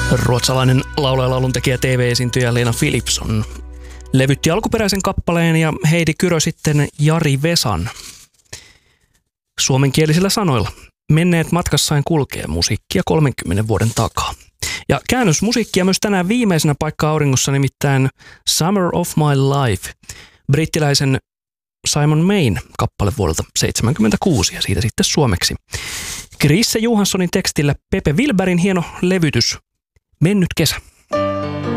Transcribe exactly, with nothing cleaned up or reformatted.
Ruotsalainen laulaja, lauluntekijä, T V-esiintyjä Lena Philipsson levytti alkuperäisen kappaleen ja Heidi Kyrö sitten Jari Vesan. Suomenkielisillä sanoilla menneet matkassain kulkee musiikkia kolmenkymmenen vuoden takaa. Ja käännösmusiikkia myös tänään viimeisenä paikka auringossa, nimittäin Summer of My Life, brittiläisen Simon Mayn kappale vuodelta seitsemänkymmentäkuusi ja siitä sitten suomeksi Chrisse Johanssonin tekstillä Pepe Wilbergin hieno levytys Mennyt kesä.